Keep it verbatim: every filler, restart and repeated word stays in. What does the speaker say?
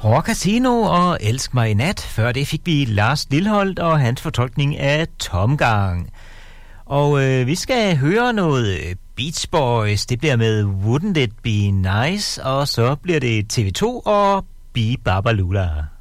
Rock Casino og Elsk mig i nat. Før det fik vi Lars Lilholt og hans fortolkning af Tomgang. Og øh, vi skal høre noget Beach Boys. Det bliver med Wouldn't It Be Nice, og så bliver det T V to og Bi Babalula.